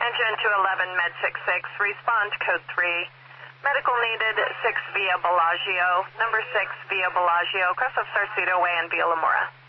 Engine 211, Med 66, respond code 3. Medical needed 6 via Bellagio, number 6 via Bellagio, cross of Sarcito Way and via La Mora.